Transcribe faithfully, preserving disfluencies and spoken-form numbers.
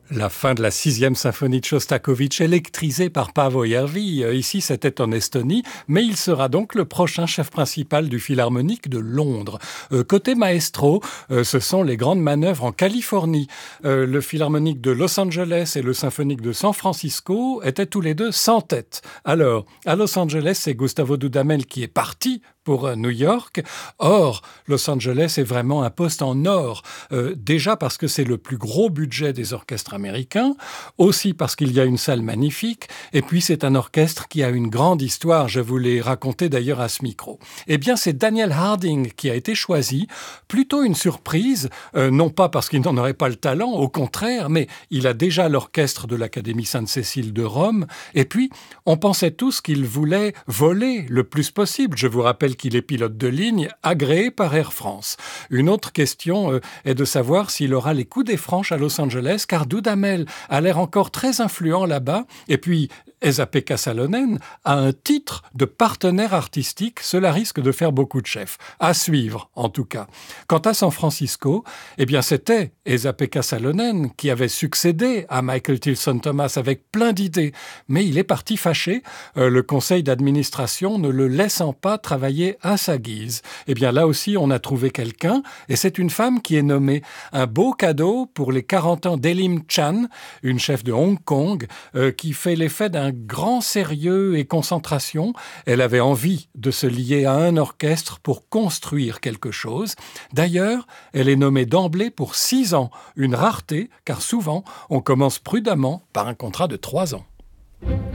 La fin de la sixième symphonie de Shostakovich, électrisée par Paavo Järvi. Ici, c'était en Estonie, mais il sera donc le prochain chef principal du Philharmonique de Londres. Euh, côté maestro, euh, ce sont les grandes manœuvres en Californie. Euh, le Philharmonique de Los Angeles et le Symphonique de San Francisco étaient tous les deux sans tête. Alors, à Los Angeles, c'est Gustavo Dudamel qui est parti pour New York. Or, Los Angeles est vraiment un poste en or. Euh, déjà parce que c'est le plus gros budget des orchestres américains, aussi parce qu'il y a une salle magnifique, et puis c'est un orchestre qui a une grande histoire, je vous l'ai raconté d'ailleurs à ce micro. Eh bien, c'est Daniel Harding qui a été choisi, plutôt une surprise, euh, non pas parce qu'il n'en aurait pas le talent, au contraire, mais il a déjà l'orchestre de l'Académie Sainte-Cécile de Rome, et puis on pensait tous qu'il voulait voler le plus possible. Je vous rappelle qu'il est pilote de ligne agréé par Air France. Une autre question euh, est de savoir s'il aura les coups des franches à Los Angeles, car Dudamel a l'air encore très influent là-bas. Et puis, Esa-Pekka Salonen a un titre de partenaire artistique. Cela risque de faire beaucoup de chefs. À suivre, en tout cas. Quant à San Francisco, eh bien, c'était Esa-Pekka Salonen qui avait succédé à Michael Tilson Thomas avec plein d'idées. Mais il est parti fâché, euh, le conseil d'administration ne le laissant pas travailler à sa guise. Eh bien, là aussi, on a trouvé quelqu'un, et c'est une femme qui est nommée. Un beau cadeau pour les quarante ans d'Elim Chan, une chef de Hong Kong, euh, qui fait l'effet d'un grand sérieux et concentration. Elle avait envie de se lier à un orchestre pour construire quelque chose. D'ailleurs, elle est nommée d'emblée pour six ans, une rareté, car souvent, on commence prudemment par un contrat de trois ans.